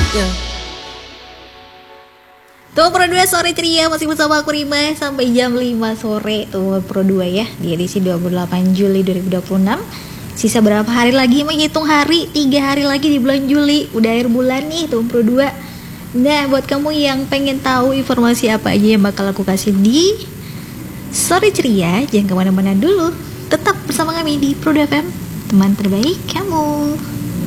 Ya. Tuh Pro 2 sore ceria masih bersama aku Rima sampai jam 5 sore tuh Pro 2 ya di edisi 28 Juli 2026. Sisa berapa hari lagi menghitung hari, 3 hari lagi di bulan Juli, udah akhir bulan nih tuh Pro 2. Nah buat kamu yang pengen tahu informasi apa aja yang bakal aku kasih di sore ceria, jangan kemana-mana dulu, tetap bersama kami di Pro 2 FM, teman terbaik kamu.